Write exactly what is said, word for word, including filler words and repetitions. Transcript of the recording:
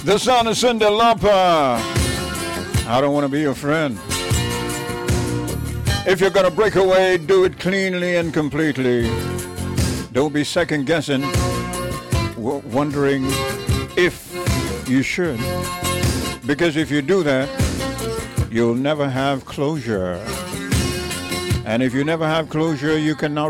The son of Cindy Lauper. I don't want to be your friend. If you're going to break away, do it cleanly and completely. Don't be second guessing, w- wondering if you should. Because if you do that, you'll never have closure. And if you never have closure, you cannot